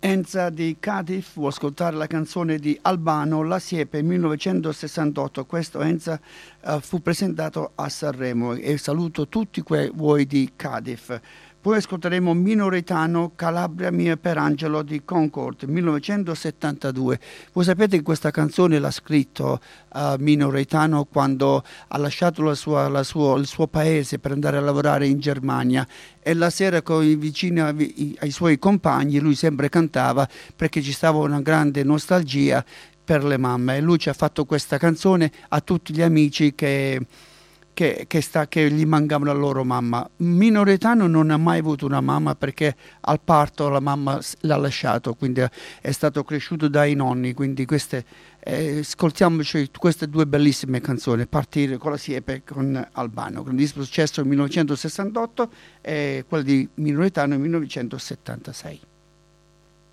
Enza di Cardiff, vuoi ascoltare la canzone di Albano, La Siepe 1968. Questo Enza fu presentato a Sanremo e saluto tutti voi di Cardiff. Poi ascolteremo Minoretano, Calabria mia per Angelo di Concord 1972. Voi sapete che questa canzone l'ha scritto Minoretano quando ha lasciato il suo paese per andare a lavorare in Germania, e la sera vicino ai suoi compagni lui sempre cantava perché ci stava una grande nostalgia per le mamme, e lui ci ha fatto questa canzone a tutti gli amici che gli mancavano la loro mamma. Minoretano non ha mai avuto una mamma perché al parto la mamma l'ha lasciato, quindi è stato cresciuto dai nonni, quindi ascoltiamoci queste due bellissime canzoni, partire con La Siepe con Albano, grandissimo successo nel 1968 e quella di Minoretano nel 1976.